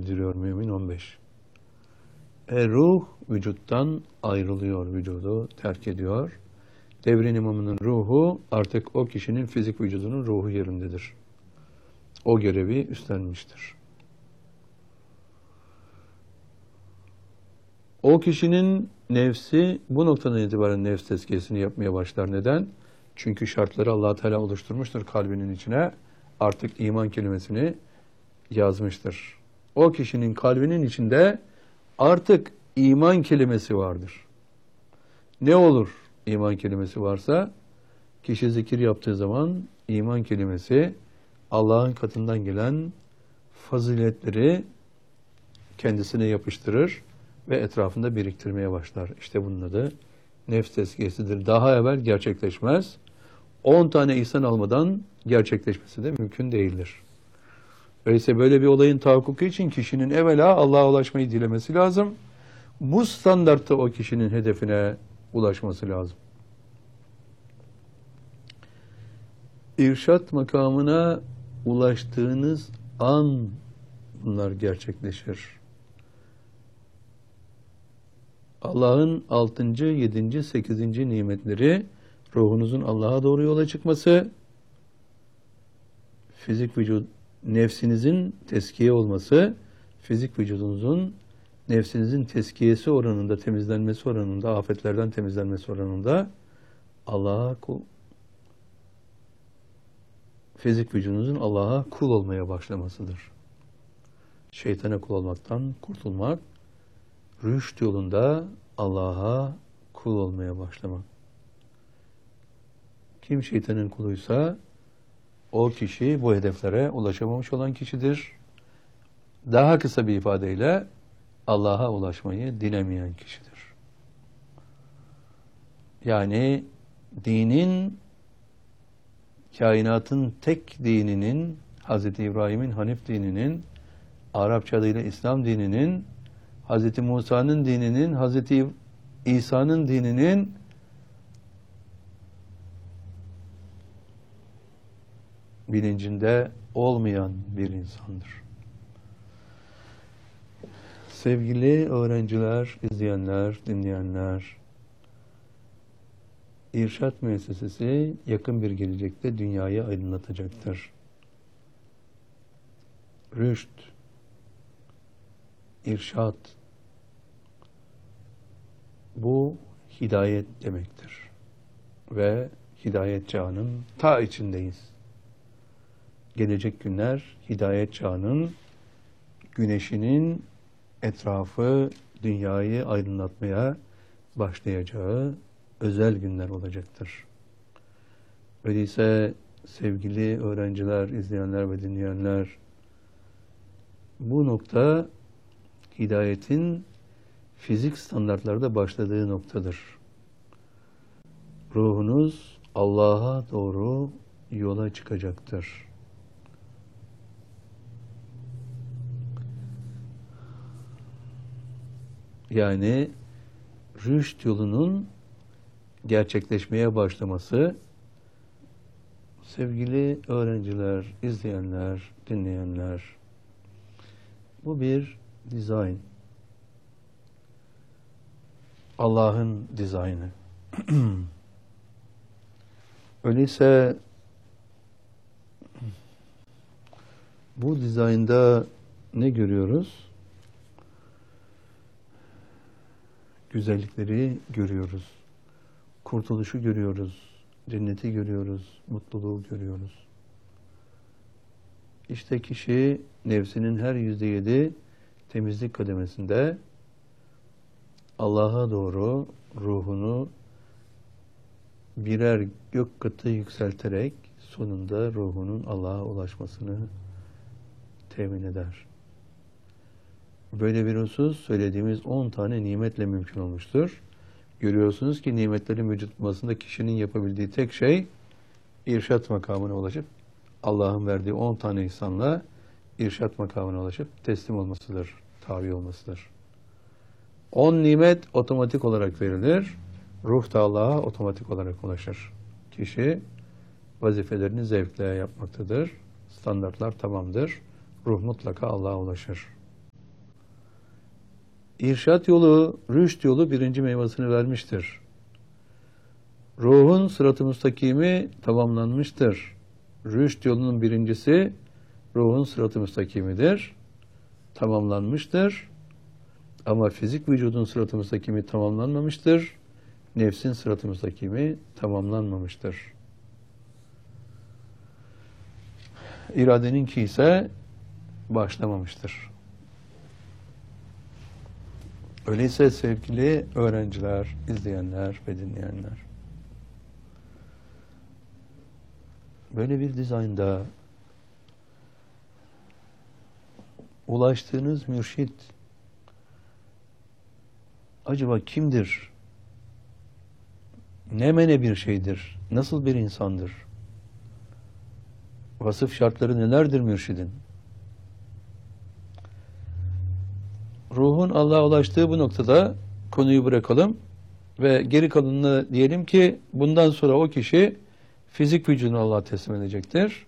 bildiriyor Mümin 15. Ruh vücuttan ayrılıyor, vücudu terk ediyor. Devrin imamının ruhu artık o kişinin fizik vücudunun ruhu yerindedir. O görevi üstlenmiştir. O kişinin nefsi bu noktadan itibaren nefs tezkiyesini yapmaya başlar. Neden? Çünkü şartları Allah Teala oluşturmuştur kalbinin içine. Artık iman kelimesini yazmıştır. O kişinin kalbinin içinde artık iman kelimesi vardır. Ne olur iman kelimesi varsa? Kişi zikir yaptığı zaman iman kelimesi Allah'ın katından gelen faziletleri kendisine yapıştırır ve etrafında biriktirmeye başlar. İşte bunun adı nefs tezkiyesidir. Daha evvel gerçekleşmez. 10 tane ihsan almadan gerçekleşmesi de mümkün değildir. Öyleyse böyle bir olayın tahakkuku için kişinin evvela Allah'a ulaşmayı dilemesi lazım. Bu standartta o kişinin hedefine ulaşması lazım. İrşat makamına ulaştığınız an bunlar gerçekleşir. Allah'ın 6., 7., 8. nimetleri, ruhunuzun Allah'a doğru yola çıkması, fizik vücut, nefsinizin teskiye olması, fizik vücudunuzun nefsinizin teskiyesi oranında, temizlenmesi oranında, afetlerden temizlenmesi oranında Allah'a kul, fizik vücudunuzun Allah'a kul olmaya başlamasıdır. Şeytana kul olmaktan kurtulmak, rüşt yolunda Allah'a kul olmaya başlamak. Kim şeytanın kuluysa o kişi bu hedeflere ulaşamamış olan kişidir. Daha kısa bir ifadeyle Allah'a ulaşmayı dilemeyen kişidir. Yani dinin, kainatın tek dininin, Hz. İbrahim'in Hanif dininin, Arapça adıyla İslam dininin, Hz. Musa'nın dininin, Hz. İsa'nın dininin bilincinde olmayan bir insandır. Sevgili öğrenciler, izleyenler, dinleyenler, İrşad Müessesesi yakın bir gelecekte dünyayı aydınlatacaktır. Rüşt, irşad, bu hidayet demektir. Ve hidayet çağının ta içindeyiz. Gelecek günler hidayet çağının güneşinin etrafı dünyayı aydınlatmaya başlayacağı özel günler olacaktır. Öyleyse sevgili öğrenciler, izleyenler ve dinleyenler, bu nokta hidayetin fizik standartlarda başladığı noktadır. Ruhunuz Allah'a doğru yola çıkacaktır. Yani rüşt yolunun gerçekleşmeye başlaması, sevgili öğrenciler, izleyenler, dinleyenler, bu bir dizayn. Allah'ın dizaynı. Öyleyse bu dizaynda ne görüyoruz? Güzellikleri görüyoruz. Kurtuluşu görüyoruz. Cenneti görüyoruz. Mutluluğu görüyoruz. İşte kişi nefsinin her %7 temizlik kademesinde Allah'a doğru ruhunu birer gök katı yükselterek sonunda ruhunun Allah'a ulaşmasını temin eder. Böyle bir husus söylediğimiz 10 tane nimetle mümkün olmuştur. Görüyorsunuz ki nimetlerin vücut bulmasında kişinin yapabildiği tek şey irşat makamına ulaşıp Allah'ın verdiği 10 tane ihsanla irşat makamına ulaşıp teslim olmasıdır, tabi olmasıdır. 10 nimet otomatik olarak verilir. Ruh da Allah'a otomatik olarak ulaşır. Kişi vazifelerini zevkle yapmaktadır. Standartlar tamamdır. Ruh mutlaka Allah'a ulaşır. İrşad yolu, rüşt yolu birinci meyvasını vermiştir. Ruhun sırat-ı müstakimi tamamlanmıştır. Rüşt yolunun birincisi ruhun sırat-ı müstakimidir. Tamamlanmıştır. Ama fizik vücudun sırat-ı müstakimi tamamlanmamıştır. Nefsin sırat-ı müstakimi tamamlanmamıştır. İradeninki ise başlamamıştır. Öyleyse sevgili öğrenciler, izleyenler ve dinleyenler, böyle bir dizaynda ulaştığınız mürşit acaba kimdir? Ne mene bir şeydir? Nasıl bir insandır? Vasıf şartları nelerdir mürşidin? Ruhun Allah'a ulaştığı bu noktada konuyu bırakalım ve geri kalanını diyelim ki bundan sonra o kişi fizik vücudunu Allah'a teslim edecektir.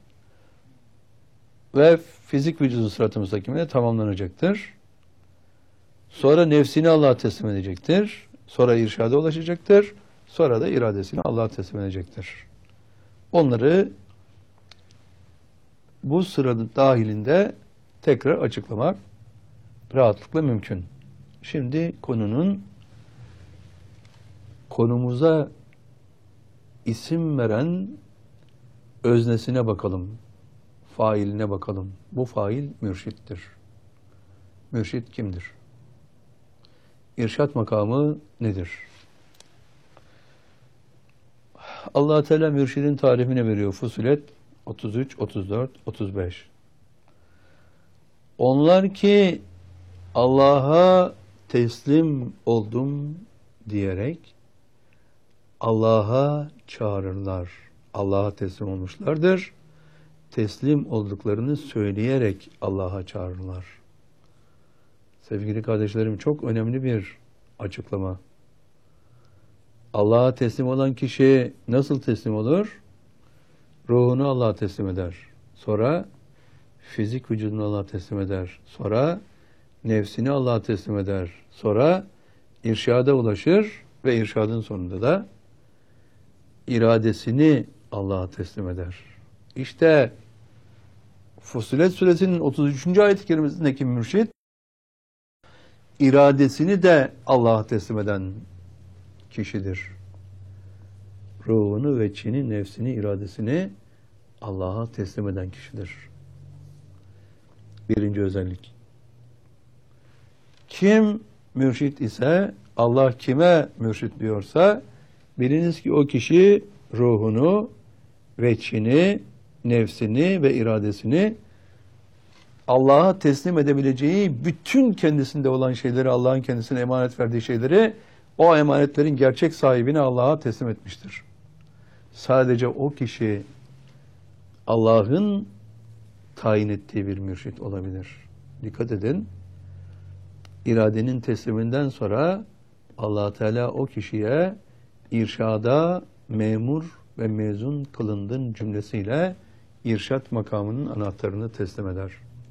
Ve fizik vücudun sırat-ı müstakimine tamamlanacaktır. Sonra nefsini Allah'a teslim edecektir. Sonra irşada ulaşacaktır. Sonra da iradesini Allah'a teslim edecektir. Onları bu sıranın dahilinde tekrar açıklamak rahatlıkla mümkün. Şimdi konumuza isim veren öznesine bakalım. Failine bakalım. Bu fail mürşittir. Mürşit kimdir? İrşad makamı nedir? Allah Teala mürşidin tarifini veriyor. Fussilet 33, 34, 35. Onlar ki Allah'a teslim oldum diyerek Allah'a çağırırlar. Allah'a teslim olmuşlardır. Teslim olduklarını söyleyerek Allah'a çağırırlar. Sevgili kardeşlerim, çok önemli bir açıklama. Allah'a teslim olan kişi nasıl teslim olur? Ruhunu Allah'a teslim eder. Sonra fizik vücudunu Allah'a teslim eder. Sonra nefsini Allah'a teslim eder. Sonra irşada ulaşır ve irşadın sonunda da iradesini Allah'a teslim eder. İşte Fussilet Suresinin 33. ayet-i kerimesindeki mürşid, iradesini de Allah'a teslim eden kişidir. Ruhunu, veçhini, nefsini, iradesini Allah'a teslim eden kişidir. Birinci özellik. Kim mürşit ise, Allah kime mürşit diyorsa, biliniz ki o kişi ruhunu, veçhini, nefsini ve iradesini Allah'a teslim edebileceği bütün kendisinde olan şeyleri, Allah'ın kendisine emanet verdiği şeyleri, o emanetlerin gerçek sahibine Allah'a teslim etmiştir. Sadece o kişi Allah'ın tayin ettiği bir mürşit olabilir. Dikkat edin. İradenin tesliminden sonra Allah Teala o kişiye irşada memur ve mezun kılındın cümlesiyle irşat makamının anahtarını teslim eder.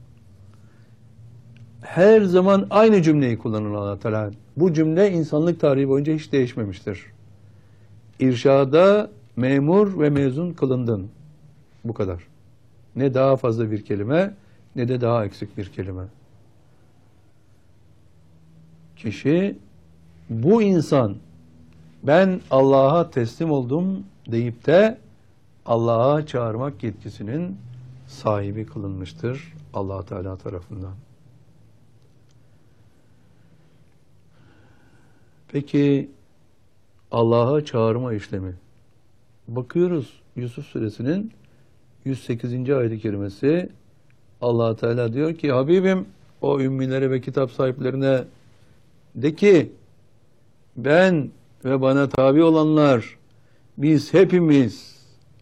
Her zaman aynı cümleyi kullanır Allah Teala. Bu cümle insanlık tarihi boyunca hiç değişmemiştir. İrşada memur ve mezun kılındın. Bu kadar. Ne daha fazla bir kelime, ne de daha eksik bir kelime. Kişi, bu insan, ben Allah'a teslim oldum deyip de Allah'a çağırmak yetkisinin sahibi kılınmıştır Allah Teala tarafından. Peki Allah'a çağırma işlemi. Bakıyoruz Yusuf Suresinin 108. ayet-i kerimesi, Allah Teala diyor ki, Habibim o ümmilere ve kitap sahiplerine de ki, ben ve bana tabi olanlar, biz hepimiz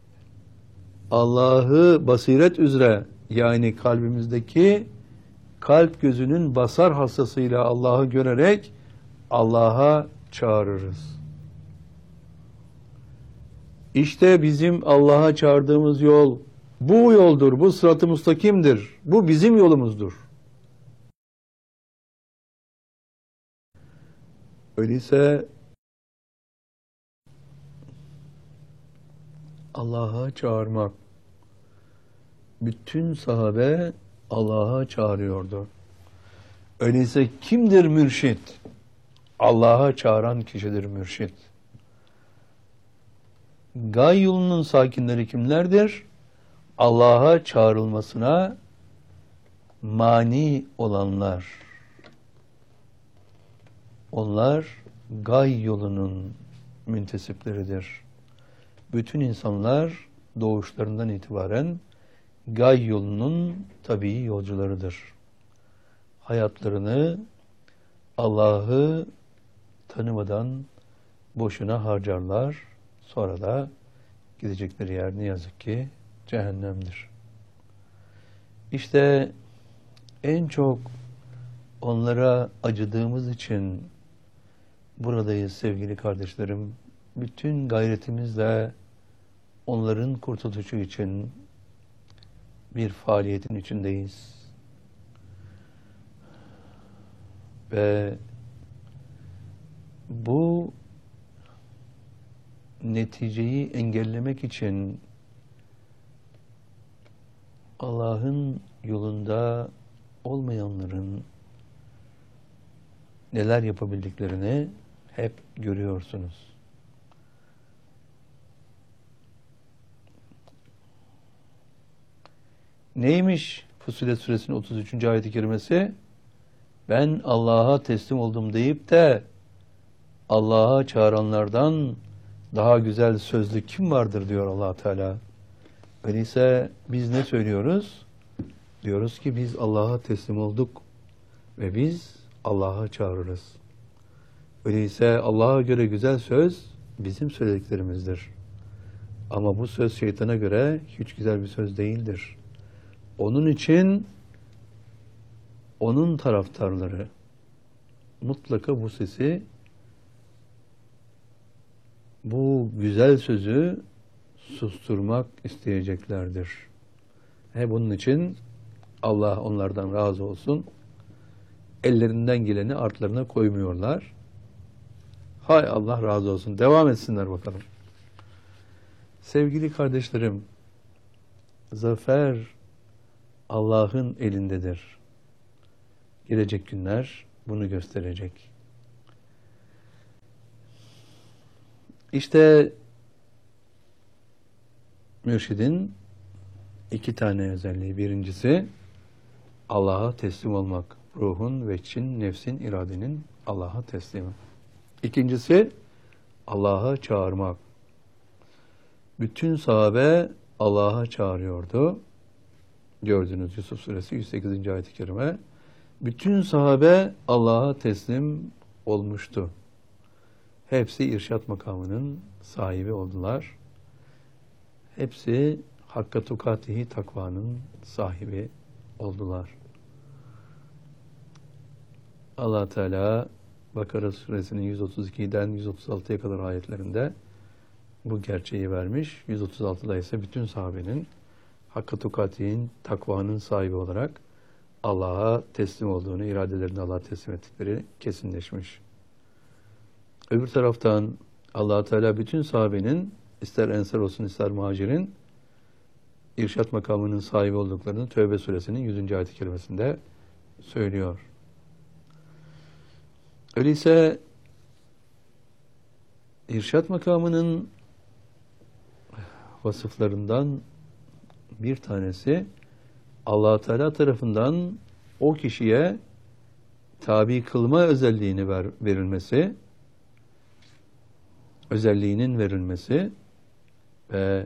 Allah'ı basiret üzere, yani kalbimizdeki kalp gözünün basar hastasıyla Allah'ı görerek Allah'a çağırırız. İşte bizim Allah'a çağırdığımız yol bu yoldur, bu sırat-ı müstakimdir. Bu bizim yolumuzdur. Öyleyse Allah'a çağırmak. Bütün sahabe Allah'a çağırıyordu. Öyleyse kimdir mürşit? Allah'a çağıran kişidir mürşit. Gay yolunun sakinleri kimlerdir? Allah'a çağrılmasına mani olanlar. Onlar gay yolunun müntesipleridir. Bütün insanlar doğuşlarından itibaren gay yolunun tabii yolcularıdır. Hayatlarını Allah'ı tanımadan boşuna harcarlar. Sonra da gidecekleri yer ne yazık ki cehennemdir. İşte en çok onlara acıdığımız için buradayız sevgili kardeşlerim. Bütün gayretimizle onların kurtuluşu için bir faaliyetin içindeyiz. Ve bu neticeyi engellemek için Allah'ın yolunda olmayanların neler yapabildiklerini hep görüyorsunuz. Neymiş Fussilet Suresinin 33. ayet-i kerimesi? Ben Allah'a teslim oldum deyip de Allah'a çağıranlardan daha güzel sözlü kim vardır diyor Allah Teala. Öyleyse biz ne söylüyoruz? Diyoruz ki biz Allah'a teslim olduk ve biz Allah'a çağırırız. Öyleyse Allah'a göre güzel söz bizim söylediklerimizdir. Ama bu söz şeytana göre hiç güzel bir söz değildir. Onun için onun taraftarları mutlaka bu sesi, bu güzel sözü susturmak isteyeceklerdir. Bunun için Allah onlardan razı olsun. Ellerinden geleni artlarına koymuyorlar. Hay Allah razı olsun. Devam etsinler bakalım. Sevgili kardeşlerim, zafer Allah'ın elindedir. Gelecek günler bunu gösterecek. İşte mürşidin iki tane özelliği. Birincisi Allah'a teslim olmak. Ruhun, veçin, nefsin, iradenin Allah'a teslimi. İkincisi Allah'a çağırmak. Bütün sahabe Allah'a çağırıyordu. Gördüğünüz Yusuf Suresi 108. ayet-i kerime. Bütün sahabe Allah'a teslim olmuştu. Hepsi irşat makamının sahibi oldular. Hepsi hakka tukatihi takvanın sahibi oldular. Allah Teala Bakara suresinin 132'den 136'ya kadar ayetlerinde bu gerçeği vermiş. 136'da ise bütün sahabenin hakka tukatihin takvanın sahibi olarak Allah'a teslim olduğunu, iradelerini Allah'a teslim ettikleri kesinleşmiş. Öbür taraftan Allah Teala bütün sahabenin ister ensar olsun ister muhacirin irşat makamının sahibi olduklarını Tevbe suresinin 100. ayet-i kerimesinde söylüyor. Öyleyse irşat makamının vasıflarından bir tanesi Allah Teala tarafından o kişiye tabi kılma özelliğini verilmesi, özelliğinin verilmesi ve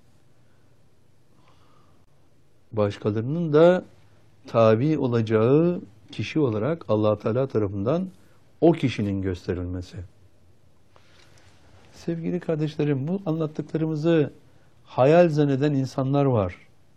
başkalarının da tabi olacağı kişi olarak Allah Teala tarafından o kişinin gösterilmesi. Sevgili kardeşlerim, bu anlattıklarımızı hayal zanneden insanlar var.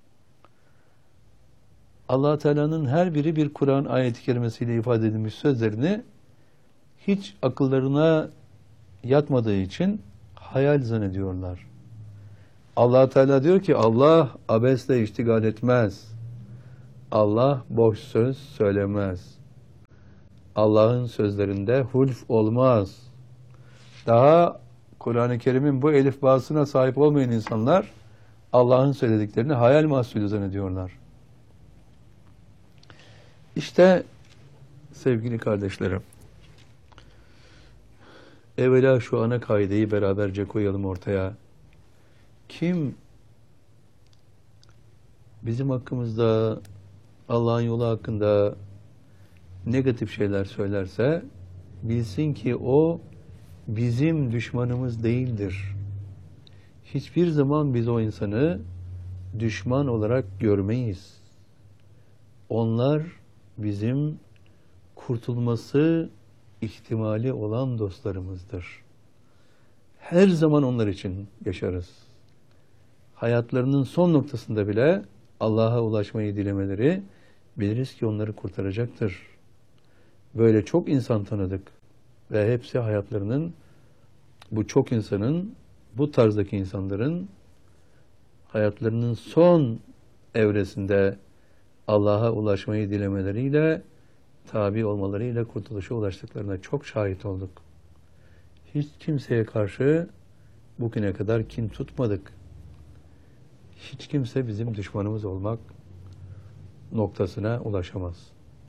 Allah Teala'nın her biri bir Kur'an ayet-i kerimesiyle ifade edilmiş sözlerini hiç akıllarına yatmadığı için hayal zannediyorlar. Allah Teala diyor ki Allah abesle iştigal etmez. Allah boş söz söylemez. Allah'ın sözlerinde hulf olmaz. Daha Kur'an-ı Kerim'in bu elifbasına sahip olmayan insanlar Allah'ın söylediklerini hayal mahsulü zannediyorlar. İşte sevgili kardeşlerim, evvela şu ana kaideyi beraberce koyalım ortaya. Kim bizim hakkımızda, Allah'ın yolu hakkında negatif şeyler söylerse bilsin ki o bizim düşmanımız değildir. Hiçbir zaman biz o insanı düşman olarak görmeyiz. Onlar bizim kurtulması ihtimali olan dostlarımızdır. Her zaman onlar için yaşarız. Hayatlarının son noktasında bile Allah'a ulaşmayı dilemeleri biliriz ki onları kurtaracaktır. Böyle çok insan tanıdık ve hepsi hayatlarının, bu çok insanın, bu tarzdaki insanların hayatlarının son evresinde Allah'a ulaşmayı dilemeleriyle, tabi olmalarıyla kurtuluşa ulaştıklarına çok şahit olduk. Hiç kimseye karşı bugüne kadar kin tutmadık. Hiç kimse bizim düşmanımız olmak noktasına ulaşamaz.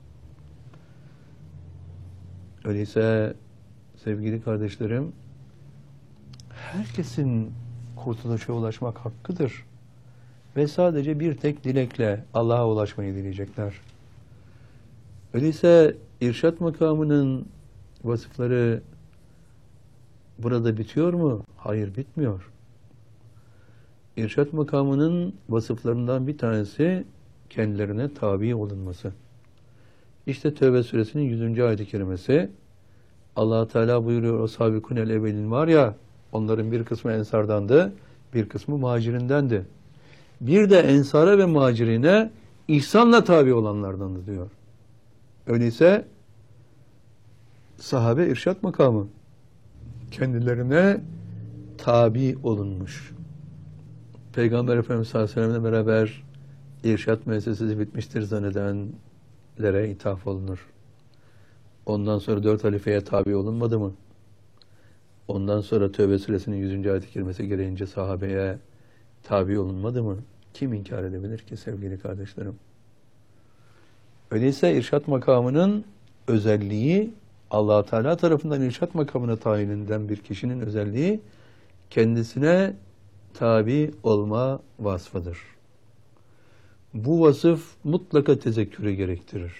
Öyleyse sevgili kardeşlerim, herkesin kurtuluşa ulaşmak hakkıdır. Ve sadece bir tek dilekle Allah'a ulaşmayı dileyecekler. Öyleyse irşat makamının vasıfları burada bitiyor mu? Hayır, bitmiyor. İrşat makamının vasıflarından bir tanesi kendilerine tabi olunması. İşte Tevbe suresinin 100. ayet-i kerimesi, Allah Teala buyuruyor, o sabikunel evvelin var ya, onların bir kısmı ensardandı, bir kısmı muhacirindendi. Bir de ensara ve muhacirine ihsanla tabi olanlardandı diyor. Öyleyse sahabe irşat makamı kendilerine tabi olunmuş. Peygamber Efendimiz sallallahu aleyhi ve sellem'le beraber irşat müessesesi bitmiştir zannedenlere ithaf olunur. Ondan sonra 4 halifeye tabi olunmadı mı? Ondan sonra Tövbe suresinin 100. ayet-i kerimesi gereğince sahabeye tabi olunmadı mı? Kim inkar edebilir ki sevgili kardeşlerim? Öyleyse irşat makamının özelliği, Allah Teala tarafından irşat makamına tayin edilen bir kişinin özelliği kendisine tabi olma vasfıdır. Bu vasıf mutlaka tezekkürü gerektirir.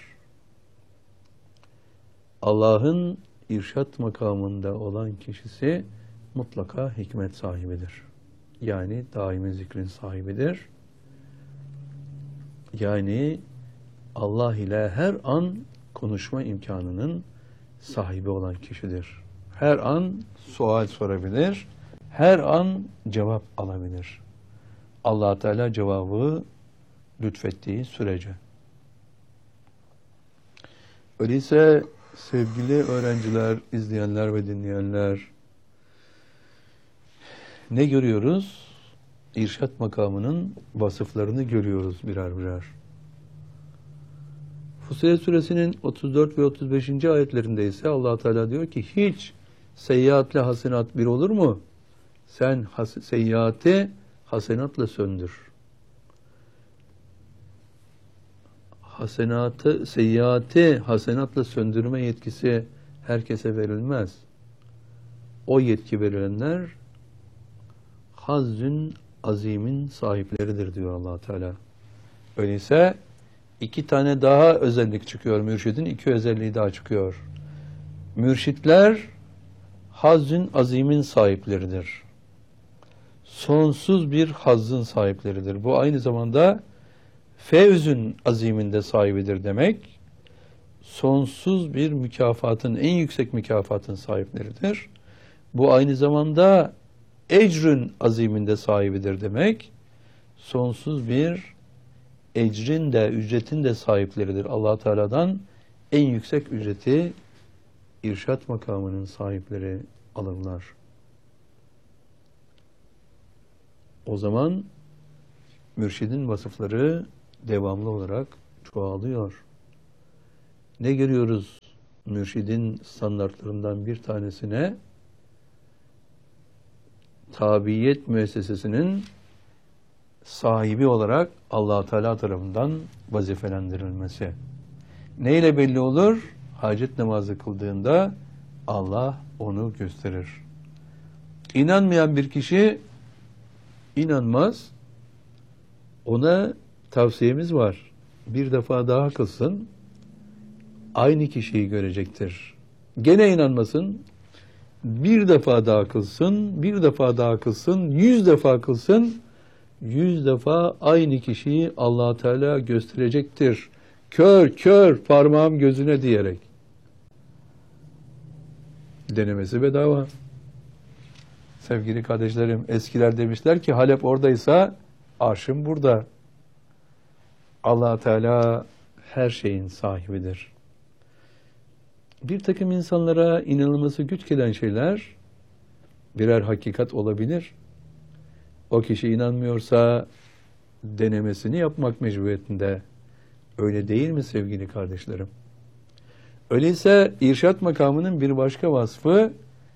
Allah'ın irşat makamında olan kişisi mutlaka hikmet sahibidir. Yani daimi zikrin sahibidir. Yani Allah ile her an konuşma imkanının sahibi olan kişidir. Her an sual sorabilir, her an cevap alabilir. Allah Teala cevabı lütfettiği sürece. Öyleyse sevgili öğrenciler, izleyenler ve dinleyenler, ne görüyoruz? İrşat makamının vasıflarını görüyoruz birer birer. Fussilet suresinin 34 ve 35. ayetlerinde ise Allah Teala diyor ki hiç seyyiatle hasenat bir olur mu? Sen seyyiatı hasenatla söndür. Seyyiatı hasenatla söndürme yetkisi herkese verilmez. O yetki verilenler hazzün azimin sahipleridir diyor Allah Teala. Öyleyse 2 tane daha özellik çıkıyor mürşidin, 2 özelliği daha çıkıyor. Mürşitler hazzün azimin sahipleridir. Sonsuz bir hazzın sahipleridir. Bu aynı zamanda fevzün aziminde sahibidir demek. Sonsuz bir mükafatın, en yüksek mükafatın sahipleridir. Bu aynı zamanda ecrün aziminde sahibidir demek. Sonsuz bir ecrin de, ücretin de sahipleridir. Allah Teala'dan en yüksek ücreti irşat makamının sahipleri alırlar. O zaman mürşidin vasıfları devamlı olarak çoğalıyor. Ne görüyoruz mürşidin standartlarından bir tanesine tabiyet müessesesinin sahibi olarak Allah Teala tarafından vazifelendirilmesi. Neyle belli olur? Hacet namazı kıldığında Allah onu gösterir. İnanmayan bir kişi inanmaz. Ona tavsiyemiz var. Bir defa daha kılsın. Aynı kişiyi görecektir. Gene inanmasın. Bir defa daha kılsın. Bir defa daha kılsın. 100 defa kılsın. 100 defa aynı kişiyi Allah Teala gösterecektir. Kör kör parmağım gözüne diyerek. Denemesi bedava. Sevgili kardeşlerim, eskiler demişler ki Halep oradaysa arşım burada. Allah Teala her şeyin sahibidir. Bir takım insanlara inanılması güç gelen şeyler birer hakikat olabilir. O kişi inanmıyorsa denemesini yapmak mecburiyetinde. Öyle değil mi sevgili kardeşlerim? Öyleyse irşat makamının bir başka vasfı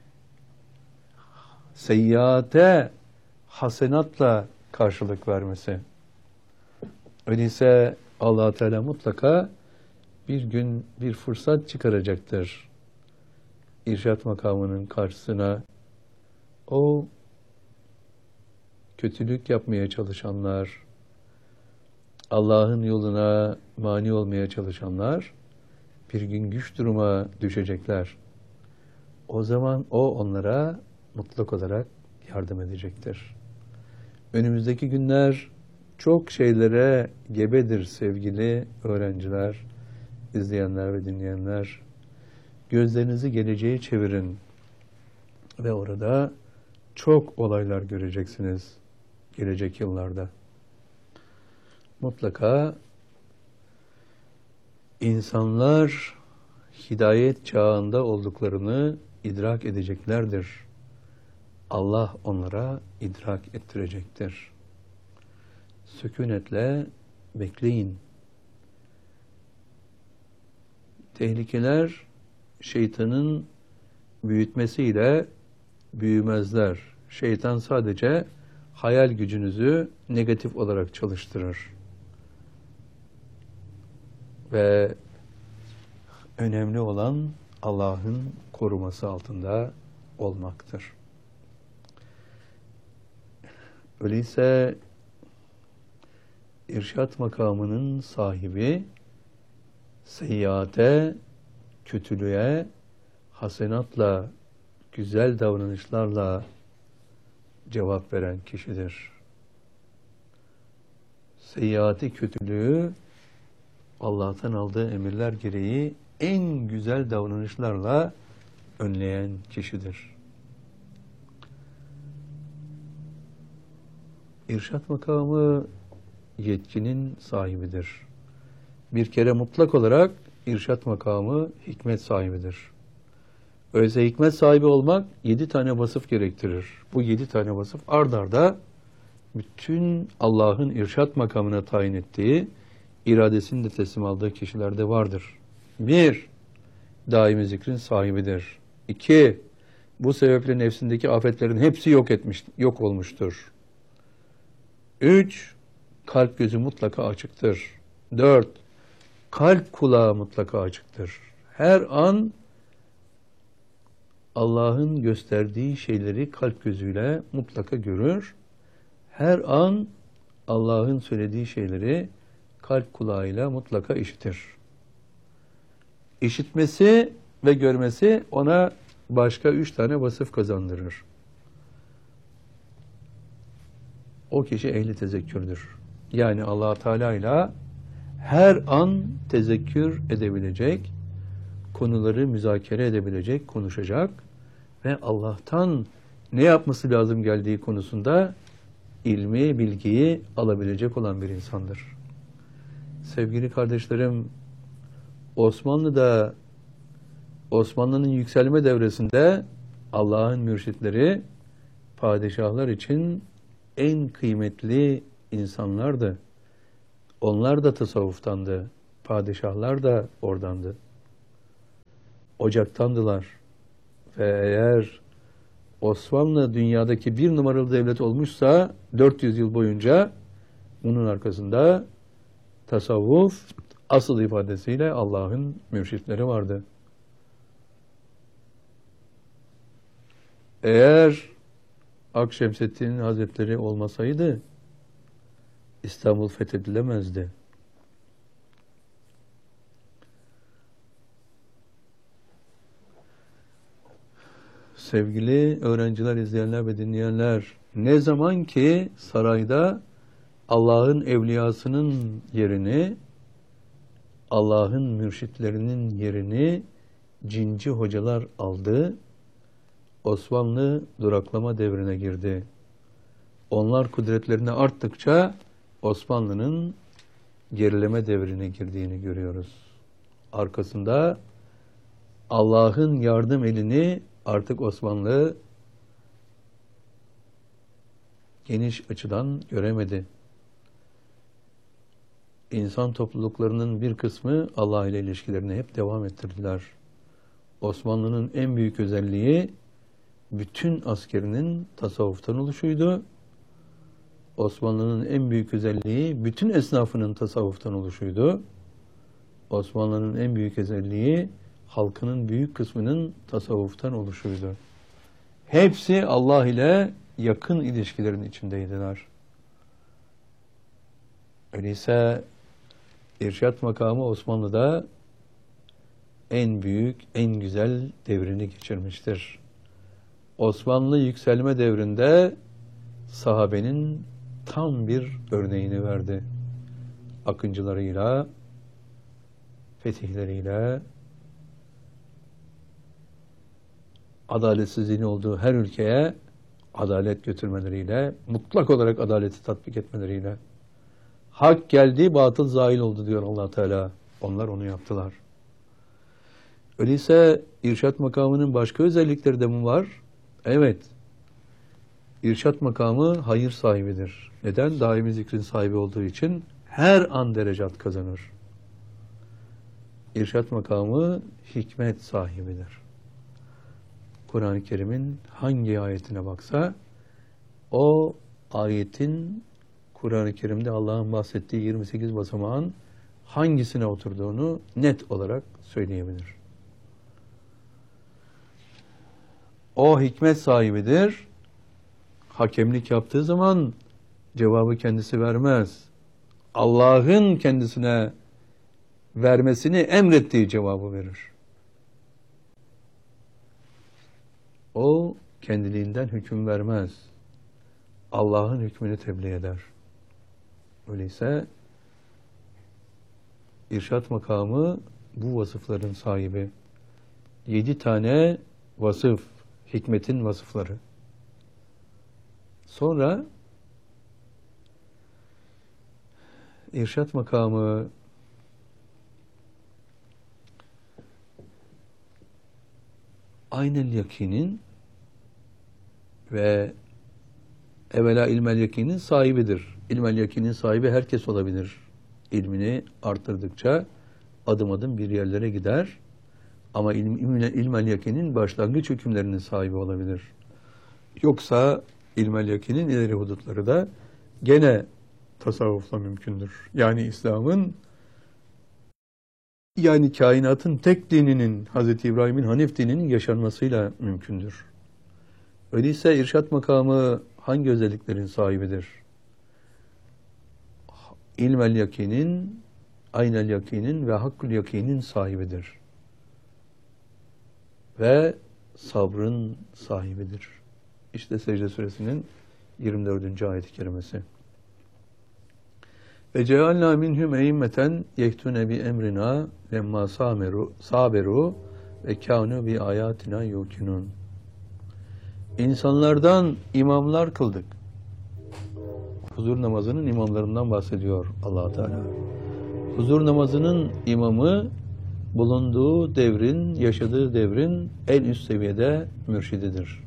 seyyiate hasenatla karşılık vermesi. Öyleyse Allah Teala mutlaka bir gün bir fırsat çıkaracaktır. İrşat makamının karşısına o kötülük yapmaya çalışanlar, Allah'ın yoluna mani olmaya çalışanlar bir gün güç duruma düşecekler. O zaman o onlara mutlak olarak yardım edecektir. Önümüzdeki günler çok şeylere gebedir sevgili öğrenciler, izleyenler ve dinleyenler. Gözlerinizi geleceğe çevirin ve orada çok olaylar göreceksiniz gelecek yıllarda. Mutlaka insanlar hidayet çağında olduklarını idrak edeceklerdir. Allah onlara idrak ettirecektir. Sükunetle bekleyin. Tehlikeler şeytanın büyütmesiyle büyümezler. Şeytan sadece hayal gücünüzü negatif olarak çalıştırır. Ve önemli olan Allah'ın koruması altında olmaktır. Öyleyse irşat makamının sahibi seyyate, kötülüğe, hasenatla, güzel davranışlarla cevap veren kişidir. Seyyati kötülüğü Allah'tan aldığı emirler gereği en güzel davranışlarla önleyen kişidir. İrşat makamı yetkinin sahibidir. Bir kere mutlak olarak irşat makamı hikmet sahibidir. Öyleyse hikmet sahibi olmak 7 tane vasıf gerektirir. Bu 7 tane vasıf ard arda bütün Allah'ın irşat makamına tayin ettiği, iradesini de teslim aldığı kişilerde vardır. 1. Daimi zikrin sahibidir. 2. Bu sebeple nefsindeki afetlerin hepsi yok olmuştur. 3. Kalp gözü mutlaka açıktır. 4. Kalp kulağı mutlaka açıktır. Her an Allah'ın gösterdiği şeyleri kalp gözüyle mutlaka görür. Her an Allah'ın söylediği şeyleri kalp kulağıyla mutlaka işitir. İşitmesi ve görmesi ona başka 3 tane vasıf kazandırır. O kişi ehli tezekkürdür. Yani Allah Teala ile her an tezekkür edebilecek, konuları müzakere edebilecek, konuşacak ve Allah'tan ne yapması lazım geldiği konusunda ilmi, bilgiyi alabilecek olan bir insandır. Sevgili kardeşlerim, Osmanlı'nın yükselme devresinde Allah'ın mürşitleri padişahlar için en kıymetli insanlardı. Onlar da tasavvuftandı. Padişahlar da oradandı. ocaktandılar. Ve eğer Osmanlı dünyadaki bir numaralı devlet olmuşsa 400 yıl boyunca bunun arkasında tasavvuf asıl ifadesiyle Allah'ın mürşitleri vardı. Eğer Akşemseddin Hazretleri olmasaydı İstanbul fethedilemezdi. Sevgili öğrenciler, izleyenler ve dinleyenler, ne zaman ki sarayda Allah'ın evliyasının yerini, Allah'ın mürşitlerinin yerini cinci hocalar aldı, Osmanlı duraklama devrine girdi. Onlar kudretlerini arttıkça Osmanlı'nın gerileme devrine girdiğini görüyoruz. Arkasında Allah'ın yardım elini artık Osmanlı geniş açıdan göremedi. İnsan topluluklarının bir kısmı Allah ile ilişkilerini hep devam ettirdiler. Osmanlı'nın en büyük özelliği bütün askerinin tasavvuftan oluşuydu. Osmanlı'nın en büyük özelliği bütün esnafının tasavvuftan oluşuydu. Osmanlı'nın en büyük özelliği halkının büyük kısmının tasavvuftan oluşuydu. Hepsi Allah ile yakın ilişkilerin içindeydiler. Öyleyse irşat makamı Osmanlı'da en büyük, en güzel devrini geçirmiştir. Osmanlı yükselme devrinde sahabenin tam bir örneğini verdi. Akıncılarıyla, fetihleriyle, adaletsizliğin olduğu her ülkeye adalet götürmeleriyle, mutlak olarak adaleti tatbik etmeleriyle, hak geldi, batıl zail oldu diyor Allah Teala. Onlar onu yaptılar. Öyleyse irşat makamının başka özellikleri de mi var? Evet. İrşat makamı hayır sahibidir. Neden? Daimi zikrin sahibi olduğu için her an derecat kazanır. İrşat makamı hikmet sahibidir. Kur'an-ı Kerim'in hangi ayetine baksa o ayetin Kur'an-ı Kerim'de Allah'ın bahsettiği 28 basamağın hangisine oturduğunu net olarak söyleyebilir. O hikmet sahibidir. Hakemlik yaptığı zaman cevabı kendisi vermez. Allah'ın kendisine vermesini emrettiği cevabı verir. O kendiliğinden hüküm vermez. Allah'ın hükmünü tebliğ eder. Öyleyse irşat makamı bu vasıfların sahibi. 7 tane vasıf, hikmetin vasıfları. Sonra irşat makamı aynel yakinin ve evvela ilmel yakinin sahibidir. İlmel yakinin sahibi herkes olabilir. İlmini arttırdıkça adım adım bir yerlere gider. Ama ilmel yakinin başlangıç hükümlerinin sahibi olabilir. Yoksa ilmel yakinin ileri hudutları da gene tasavvufla mümkündür. Yani İslam'ın, yani kainatın tek dininin, Hz. İbrahim'in Hanif dininin yaşanmasıyla mümkündür. Öyleyse irşat makamı hangi özelliklerin sahibidir? İlmel yakinin, aynel yakinin ve hakkul yakinin sahibidir. Ve sabrın sahibidir. İşte Secde Suresinin 24. ayet-i kerimesi. Ve cealna minhum eimmeten yehtune bi emrina lemma saberu ve kanu bi ayatina yukinun. İnsanlardan imamlar kıldık. Huzur namazının imamlarından bahsediyor Allah Teala. Huzur namazının imamı bulunduğu devrin, yaşadığı devrin en üst seviyede mürşididir.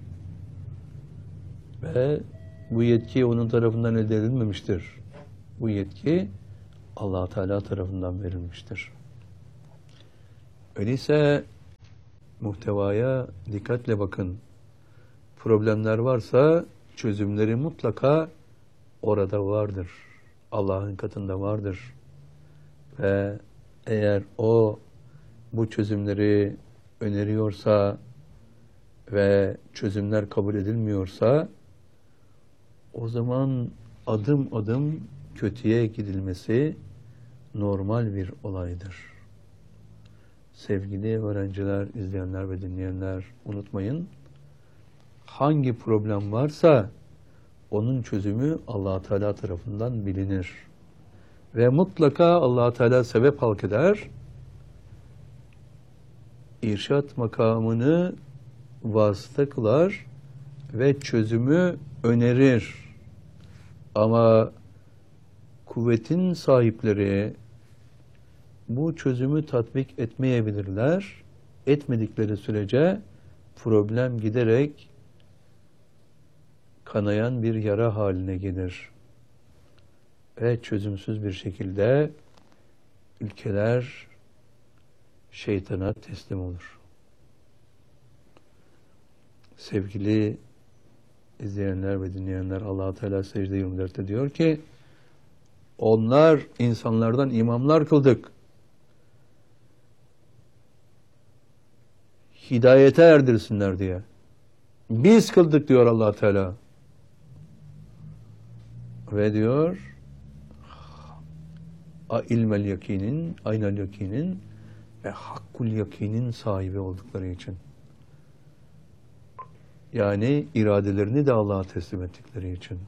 Ve bu yetki onun tarafından elde edilmemiştir. Bu yetki Allah Teala tarafından verilmiştir. Öyleyse muhtevaya dikkatle bakın. Problemler varsa çözümleri mutlaka orada vardır. Allah'ın katında vardır. Ve eğer o bu çözümleri öneriyorsa ve çözümler kabul edilmiyorsa, o zaman adım adım kötüye gidilmesi normal bir olaydır. Sevgili öğrenciler, izleyenler ve dinleyenler, unutmayın, hangi problem varsa onun çözümü Allah Teala tarafından bilinir. Ve mutlaka Allah Teala sebep halk eder. İrşad makamını vasıta kılar ve çözümü önerir. Ama kuvvetin sahipleri bu çözümü tatbik etmeyebilirler. Etmedikleri sürece problem giderek kanayan bir yara haline gelir. Ve çözümsüz bir şekilde ülkeler şeytana teslim olur. Sevgili izleyenler ve dinleyenler, Allah Teala Secde 24'te diyor ki, onlar insanlardan imamlar kıldık. Hidayete erdirsinler diye. Biz kıldık diyor Allah Teala. Ve diyor, ilmel yakinin, aynel yakinin ve hakkul yakinin sahibi oldukları için. Yani iradelerini de Allah'a teslim ettikleri için.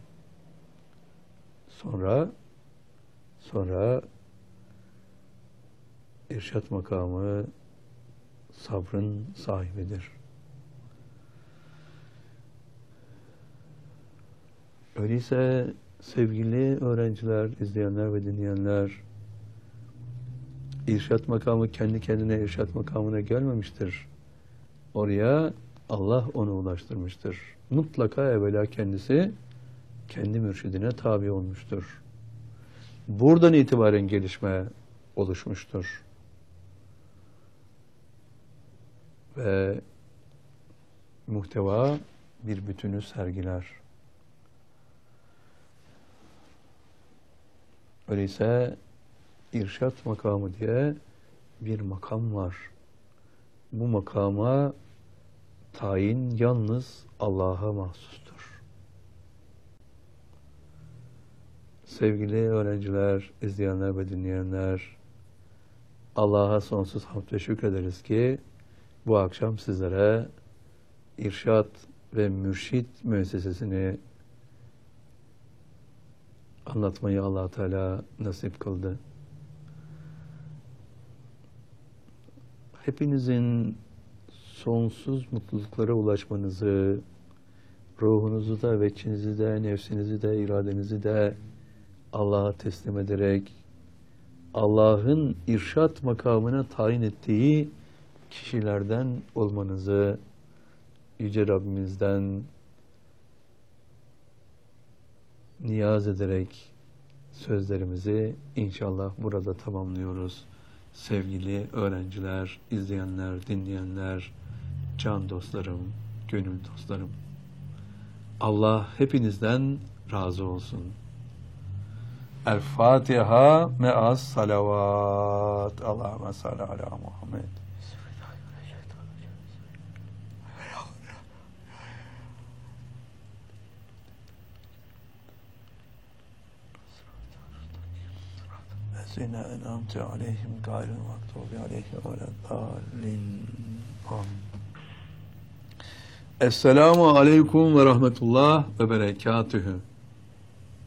Sonra irşat makamı sabrın sahibidir. Öyleyse sevgili öğrenciler, izleyenler ve dinleyenler, irşat makamı kendi kendine irşat makamına gelmemiştir. Oraya Allah onu ulaştırmıştır. Mutlaka evvela kendisi kendi mürşidine tabi olmuştur. Buradan itibaren gelişme oluşmuştur. Ve muhteva bir bütünü sergiler. Öyleyse irşat makamı diye bir makam var. Bu makama tayin yalnız Allah'a mahsustur. Sevgili öğrenciler, izleyenler ve dinleyenler, Allah'a sonsuz hamd ve şükrederiz ki bu akşam sizlere irşat ve mürşit müessesesini anlatmayı Allah Teala nasip kıldı. Hepinizin sonsuz mutluluklara ulaşmanızı, ruhunuzu da, veçinizi de, nefsinizi de, iradenizi de Allah'a teslim ederek Allah'ın irşat makamına tayin ettiği kişilerden olmanızı Yüce Rabbimizden niyaz ederek sözlerimizi inşallah burada tamamlıyoruz. Sevgili öğrenciler, izleyenler, dinleyenler, can dostlarım, gönül dostlarım. Allah hepinizden razı olsun. El Fatiha me'as salavat. Allahümme salli ala Muhammed. Lezine en'amte aleyhim gayril mağdubi aleyhim veleddallin. Esselamu aleyküm ve rahmetullah ve berekatühü.